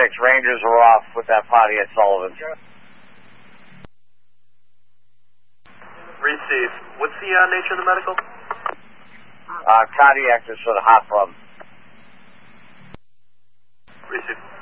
Apex Rangers are off with that potty at Sullivan. Receive. What's the nature of the medical? Cardiac is for the hot rub. Receive.